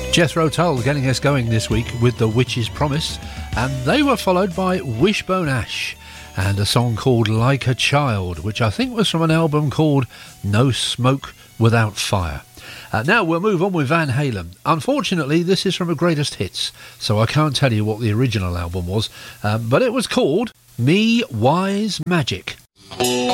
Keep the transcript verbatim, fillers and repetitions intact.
Jethro Tull getting us going this week with The Witch's Promise, and they were followed by Wishbone Ash and a song called Like a Child, which I think was from an album called No Smoke Without Fire. Uh, now we'll move on with Van Halen. Unfortunately, this is from a greatest hits, so I can't tell you what the original album was, um, but it was called Me Wise Magic.